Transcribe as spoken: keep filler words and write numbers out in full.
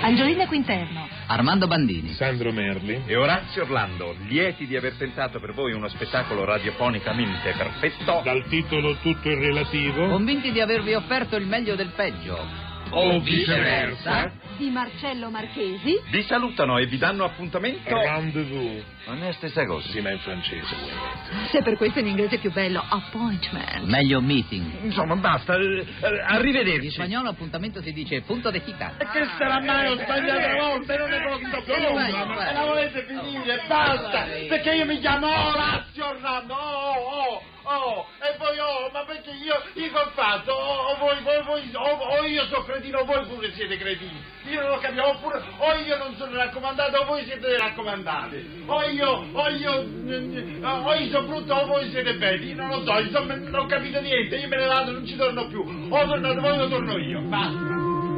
Angiolina Quinterno, Armando Bandini, Sandro Merli e Orazio Orlando, lieti di aver tentato per voi uno spettacolo radiofonicamente perfetto dal titolo Tutto il relativo, convinti di avervi offerto il meglio del peggio o viceversa, di Marcello Marchesi. vi salutano e vi danno appuntamento. rendezvous. Non è la stessa cosa. Sì, ma in francese. Se per questo in inglese è più bello, appointment. meglio meeting. Insomma, basta. eh, In Arrivederci. spagnolo appuntamento si dice punto de cita. E che sarà mai ho sbagliato una volta, non ne posso più, vai, ma vai. la volete finire, basta, perché io mi chiamo Orazio Orlando, oh, oh, oh, e poi oh, ma perché io, io che ho fatto, o, o voi, voi, voi, o, o io sono cretino, o voi pure siete cretini, io non lo capisco, oppure, o io non sono raccomandato, o voi siete raccomandati, o io, o io, o io sono brutto, o voi siete belli, non lo so, insomma, non ho capito niente, io me ne vado, non ci torno più, o tornate voi o torno io, basta.